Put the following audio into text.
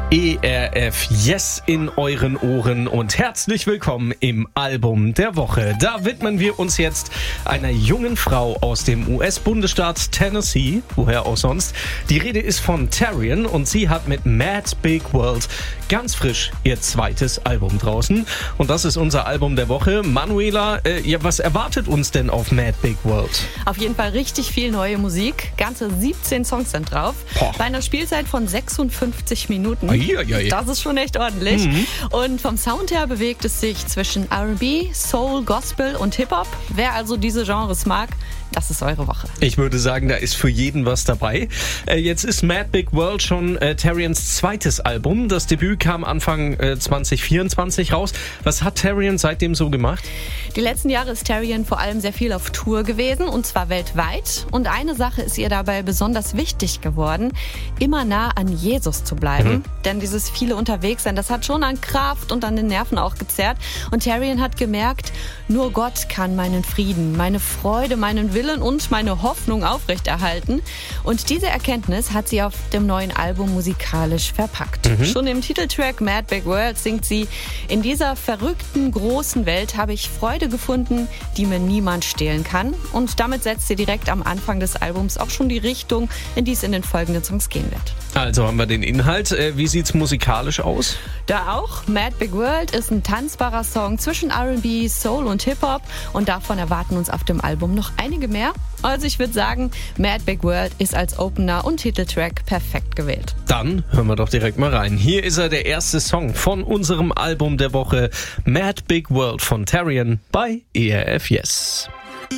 ERF Yes in euren Ohren und herzlich willkommen im Album der Woche. Da widmen wir uns jetzt einer jungen Frau aus dem US-Bundesstaat Tennessee, woher auch sonst. Die Rede ist von Taryn und sie hat mit Mad Big World ganz frisch ihr zweites Album draußen. Und das ist unser Album der Woche. Manuela, was erwartet uns denn auf Mad Big World? Auf jeden Fall richtig viel neue Musik. Ganze 17 Songs sind drauf. Bei einer Spielzeit von 56 Minuten. Das ist schon echt ordentlich. Und vom Sound her bewegt es sich zwischen R&B, Soul, Gospel und Hip-Hop. Wer also diese Genres mag, das ist eure Woche. Ich würde sagen, da ist für jeden was dabei. Jetzt ist Mad Big World schon Taryns zweites Album. Das Debüt kam Anfang 2024 raus. Was hat Taryn seitdem so gemacht? Die letzten Jahre ist Taryn vor allem sehr viel auf Tour gewesen, und zwar weltweit. Und eine Sache ist ihr dabei besonders wichtig geworden: immer nah an Jesus zu bleiben. Denn dieses viele Unterwegssein, das hat schon an Kraft und an den Nerven auch gezerrt. Und Taryn hat gemerkt, nur Gott kann meinen Frieden, meine Freude, meinen Willen und meine Hoffnung aufrechterhalten. Und diese Erkenntnis hat sie auf dem neuen Album musikalisch verpackt. Schon im Titeltrack Mad Big World singt sie: In dieser verrückten, großen Welt habe ich Freude gefunden, die mir niemand stehlen kann. Und damit setzt sie direkt am Anfang des Albums auch schon die Richtung, in die es in den folgenden Songs gehen wird. Also haben wir den Inhalt. Wie sieht's musikalisch aus? Da auch. Mad Big World ist ein tanzbarer Song zwischen R&B, Soul und Hip-Hop. Und davon erwarten uns auf dem Album noch einige mehr. Also ich würde sagen, Mad Big World ist als Opener und Titeltrack perfekt gewählt. Dann hören wir doch direkt mal rein. Hier ist er, der erste Song von unserem Album der Woche. Mad Big World von Taryn bei ERF Yes.